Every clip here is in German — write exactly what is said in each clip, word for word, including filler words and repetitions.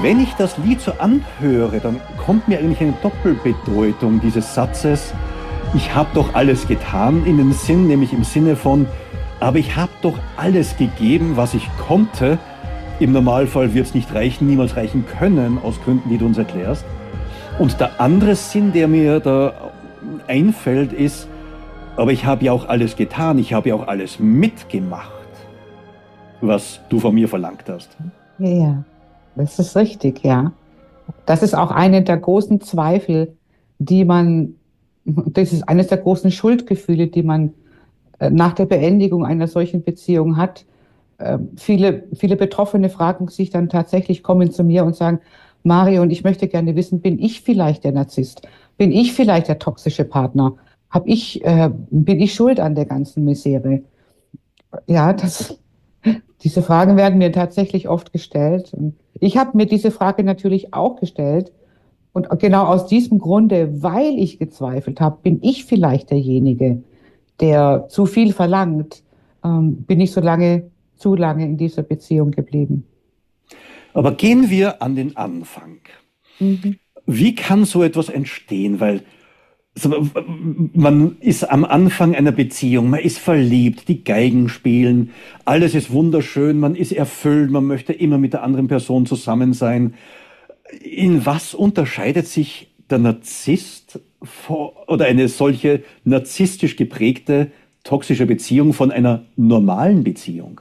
Wenn ich das Lied so anhöre, dann kommt mir eigentlich eine Doppelbedeutung dieses Satzes, ich habe doch alles getan, in den Sinn, nämlich im Sinne von, aber ich habe doch alles gegeben, was ich konnte. Im Normalfall wird es nicht reichen, niemals reichen können, aus Gründen, die du uns erklärst. Und der andere Sinn, der mir da einfällt, ist, aber ich habe ja auch alles getan, ich habe ja auch alles mitgemacht, was du von mir verlangt hast. Ja, ja, das ist richtig, ja. Das ist auch eine der großen Zweifel, die man, das ist eines der großen Schuldgefühle, die man äh, nach der Beendigung einer solchen Beziehung hat. Äh, viele, viele Betroffene fragen sich dann tatsächlich, kommen zu mir und sagen, Mario, und ich möchte gerne wissen, bin ich vielleicht der Narzisst? Bin ich vielleicht der toxische Partner? Hab ich, äh, bin ich schuld an der ganzen Misere? Ja, das, diese Fragen werden mir tatsächlich oft gestellt. Und ich habe mir diese Frage natürlich auch gestellt. Und genau aus diesem Grunde, weil ich gezweifelt habe, bin ich vielleicht derjenige, der zu viel verlangt, ähm, bin ich so lange, zu lange in dieser Beziehung geblieben. Aber gehen wir an den Anfang. Mhm. Wie kann so etwas entstehen? Weil so, man ist am Anfang einer Beziehung, man ist verliebt, die Geigen spielen, alles ist wunderschön, man ist erfüllt, man möchte immer mit der anderen Person zusammen sein. In was unterscheidet sich der Narzisst vor, oder eine solche narzisstisch geprägte toxische Beziehung von einer normalen Beziehung?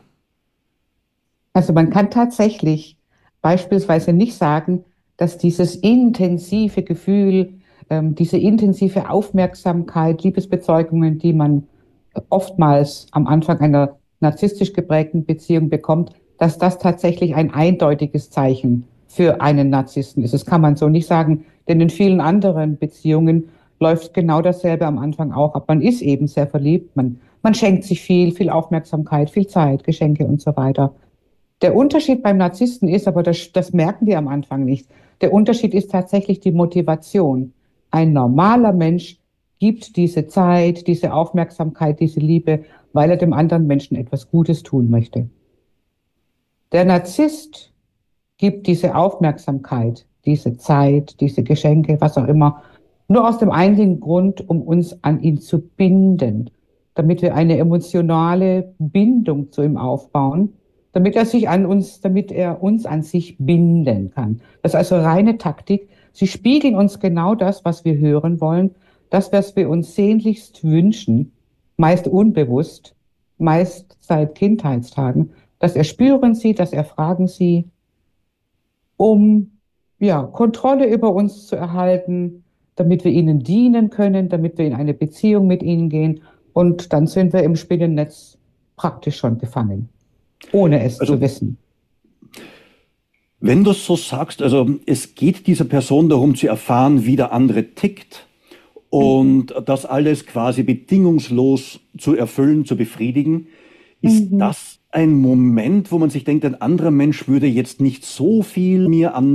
Also man kann tatsächlich beispielsweise nicht sagen, dass dieses intensive Gefühl, ähm, diese intensive Aufmerksamkeit, Liebesbezeugungen, die man oftmals am Anfang einer narzisstisch geprägten Beziehung bekommt, dass das tatsächlich ein eindeutiges Zeichen für einen Narzissten ist. Das kann man so nicht sagen, denn in vielen anderen Beziehungen läuft genau dasselbe am Anfang auch ab. Man ist eben sehr verliebt, man, man schenkt sich viel, viel Aufmerksamkeit, viel Zeit, Geschenke und so weiter. Der Unterschied beim Narzissten ist, aber das, das merken die am Anfang nicht, der Unterschied ist tatsächlich die Motivation. Ein normaler Mensch gibt diese Zeit, diese Aufmerksamkeit, diese Liebe, weil er dem anderen Menschen etwas Gutes tun möchte. Der Narzisst gibt diese Aufmerksamkeit, diese Zeit, diese Geschenke, was auch immer, nur aus dem einzigen Grund, um uns an ihn zu binden, damit wir eine emotionale Bindung zu ihm aufbauen, damit er sich an uns, damit er uns an sich binden kann. Das ist also reine Taktik. Sie spiegeln uns genau das, was wir hören wollen, das, was wir uns sehnlichst wünschen, meist unbewusst, meist seit Kindheitstagen. Das erspüren sie, das erfragen sie, um ja, Kontrolle über uns zu erhalten, damit wir ihnen dienen können, damit wir in eine Beziehung mit ihnen gehen. Und dann sind wir im Spinnennetz praktisch schon gefangen, ohne es zu Also, wissen. wenn du es so sagst, also es geht dieser Person darum zu erfahren, wie der andere tickt Mhm. und das alles quasi bedingungslos zu erfüllen, zu befriedigen. Ist Mhm. das ein Moment, wo man sich denkt, ein anderer Mensch würde jetzt nicht so viel mir an